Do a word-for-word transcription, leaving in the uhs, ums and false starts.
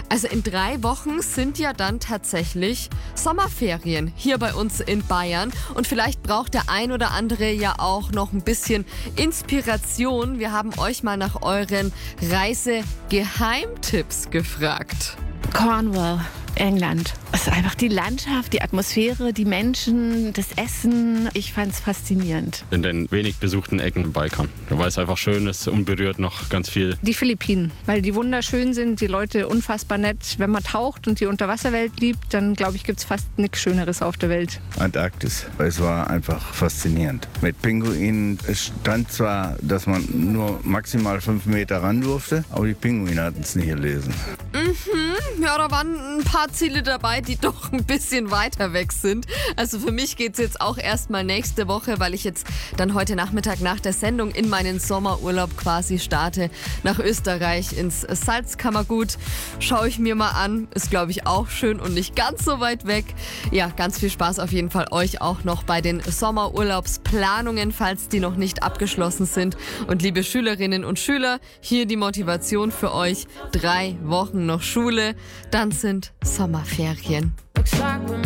Also in drei Wochen sind ja dann tatsächlich Sommerferien hier bei uns in Bayern. Und vielleicht braucht der ein oder andere ja auch noch ein bisschen Inspiration. Wir haben euch mal nach euren Reisegeheimtipps gefragt. Cornwall, England. Es ist einfach die Landschaft, die Atmosphäre, die Menschen, das Essen. Ich fand es faszinierend. In den wenig besuchten Ecken im Balkan. Weil es einfach schön ist, unberührt noch ganz viel. Die Philippinen, weil die wunderschön sind, die Leute unfassbar nett. Wenn man taucht und die Unterwasserwelt liebt, dann glaube ich, gibt es fast nichts Schöneres auf der Welt. Antarktis. Es war einfach faszinierend. Mit Pinguinen. Es stand zwar, dass man nur maximal fünf Meter ran durfte, aber die Pinguine hatten es nicht gelesen. Mhm, ja, da waren ein paar Ziele dabei, die doch ein bisschen weiter weg sind. Also für mich geht es jetzt auch erstmal nächste Woche, weil ich jetzt dann heute Nachmittag nach der Sendung in meinen Sommerurlaub quasi starte. Nach Österreich ins Salzkammergut. Schaue ich mir mal an. Ist, glaube ich, auch schön und nicht ganz so weit weg. Ja, ganz viel Spaß auf jeden Fall euch auch noch bei den Sommerurlaubsplanungen, falls die noch nicht abgeschlossen sind. Und liebe Schülerinnen und Schüler, hier die Motivation für euch. Drei Wochen noch Schule, dann sind Sommerferien. Looks like we're